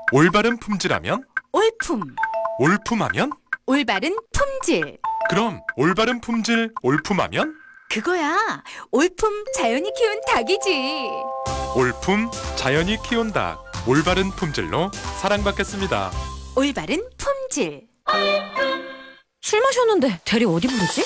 올바른 품질하면? 올품, 올품하면? 올바른 품질. 그럼 올바른 품질, 올품하면? 그거야. 올품 자연이 키운 닭이지. 올품, 자연이 키운 닭. 올바른 품질로 사랑받겠습니다. 올바른 품질. 술 마셨는데 대리 어디 부르지?